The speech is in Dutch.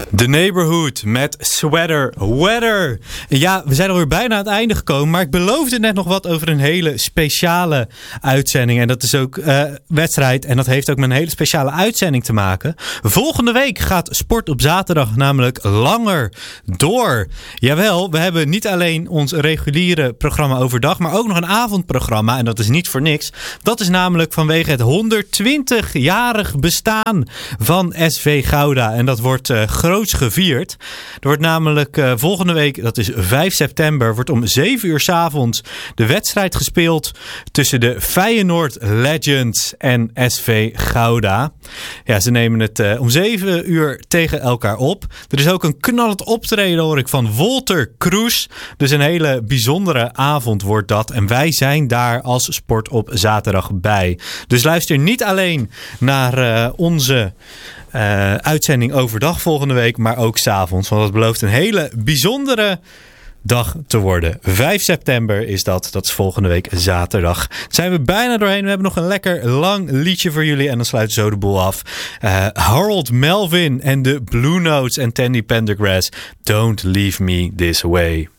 The Neighborhood met Sweater Weather. Ja, we zijn alweer bijna aan het einde gekomen, maar ik beloofde net nog wat over een hele speciale uitzending. En dat is ook wedstrijd en dat heeft ook met een hele speciale uitzending te maken. Volgende week gaat Sport op Zaterdag namelijk langer door. Jawel, we hebben niet alleen ons reguliere programma overdag, maar ook nog een avondprogramma. En dat is niet voor niks. Dat is namelijk vanwege het 120-jarig bestaan van SV Gouda. En dat wordt groots gevierd. Er wordt namelijk volgende week, dat is 5 september, wordt om 7 uur 's avonds de wedstrijd gespeeld tussen de Feyenoord Legends en SV Gouda. Ja, ze nemen het om 7 uur tegen elkaar op. Er is ook een knallend optreden, hoor ik, van Wolter Kroes. Dus een hele bijzondere avond wordt dat. En wij zijn daar als Sport op Zaterdag bij. Dus luister niet alleen naar onze uitzending overdag volgende week, maar ook 's avonds. Want dat belooft een hele bijzondere dag te worden. 5 september is dat. Dat is volgende week zaterdag. Zijn we bijna doorheen. We hebben nog een lekker lang liedje voor jullie en dan sluiten we zo de boel af. Harold Melvin en de Blue Notes en Tandy Pendergrass. Don't leave me this way.